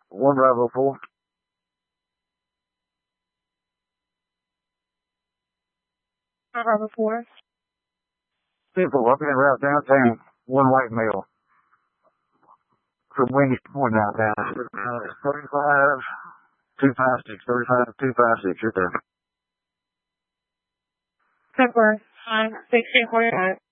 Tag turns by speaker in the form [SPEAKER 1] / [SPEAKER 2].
[SPEAKER 1] One Bravo 4.
[SPEAKER 2] Bravo 4.
[SPEAKER 1] People walking around downtown. One white male. From Wendy's Point downtown. 35, 256, 35, 256, right there.
[SPEAKER 2] Temper, 1645.